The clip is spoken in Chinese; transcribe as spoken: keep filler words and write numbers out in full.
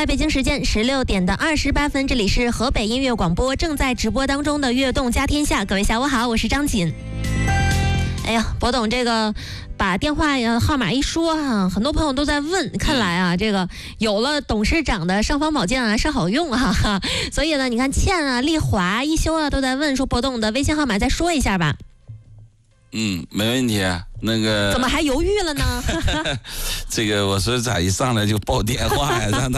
在北京时间十六点的二十八分，这里是河北音乐广播正在直播当中的悦动家天下，各位下午好，我是张锦。哎呀，博董这个把电话号码一说啊，很多朋友都在问，看来啊，这个有了董事长的尚方宝剑啊，是好用啊，哈。所以呢，你看倩啊、丽华、一休啊都在问说，博董的微信号码再说一下吧。 嗯，没问题。那个怎么还犹豫了呢？ 这个我说咋一上来就报电话呀，让他。